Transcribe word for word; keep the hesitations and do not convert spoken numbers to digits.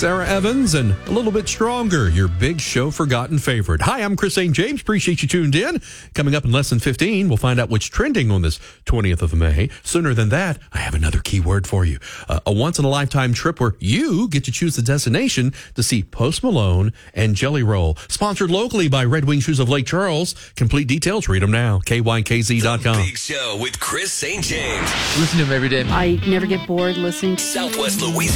Sarah Evans and A Little Bit Stronger, your Big Show forgotten favorite. Hi, I'm Chris Saint James. Appreciate you tuned in. Coming up in less than fifteen, we'll find out what's trending on this twentieth of May. Sooner than that, I have another key word for you. Uh, a once-in-a-lifetime trip where you get to choose the destination to see Post Malone and Jelly Roll. Sponsored locally by Red Wing Shoes of Lake Charles. Complete details, read them now. K Y K Z dot com. The Big Show with Chris Saint James. Listen to him every day. I never get bored listening. Southwest Louisiana.